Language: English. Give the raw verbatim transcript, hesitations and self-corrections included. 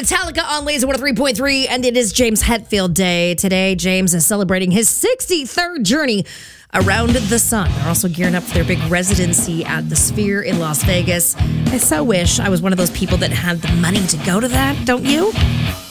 Metallica on Laser one oh three point three, and it is James Hetfield Day. Today, James is celebrating his sixty-third journey around the sun. They're also gearing up for their big residency at the Sphere in Las Vegas. I so wish I was one of those people that had the money to go to that, don't you?